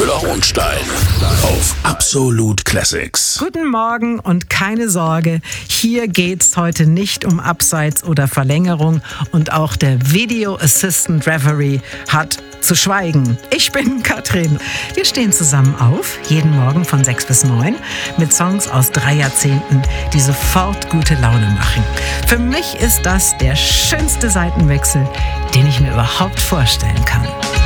Müller-Hohenstein auf Absolut Classics. Guten Morgen und keine Sorge, hier geht's heute nicht um Abseits oder Verlängerung und auch der Video Assistant Referee hat zu schweigen. Ich bin Katrin. Wir stehen zusammen auf, jeden Morgen von 6 bis 9, mit Songs aus 3 Jahrzehnten, die sofort gute Laune machen. Für mich ist das der schönste Seitenwechsel, den ich mir überhaupt vorstellen kann.